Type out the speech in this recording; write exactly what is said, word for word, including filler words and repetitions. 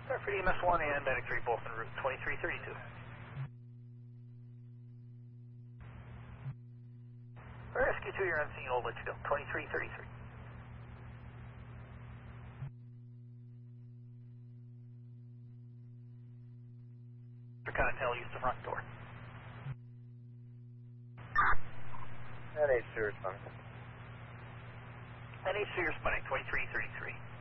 For E M S one and Medic three, both en route twenty-three thirty-two. Rescue two, you're on scene, Old Litchfield, twenty-three thirty-three. Continental, use the front door. N H two responding. N H two responding, twenty-three thirty-three.